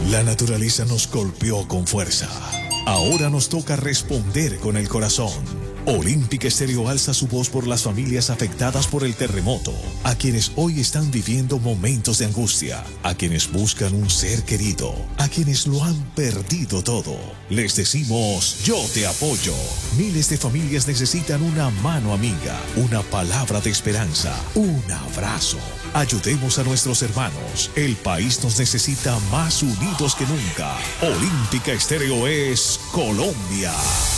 La naturaleza nos golpeó con fuerza. Ahora nos toca responder con el corazón. Olímpica Estéreo alza su voz por las familias afectadas por el terremoto, a quienes hoy están viviendo momentos de angustia, a quienes buscan un ser querido, a quienes lo han perdido todo. Les decimos, yo te apoyo. Miles de familias necesitan una mano amiga, una palabra de esperanza, un abrazo. Ayudemos a nuestros hermanos. El país nos necesita más unidos que nunca. Olímpica Estéreo es Colombia.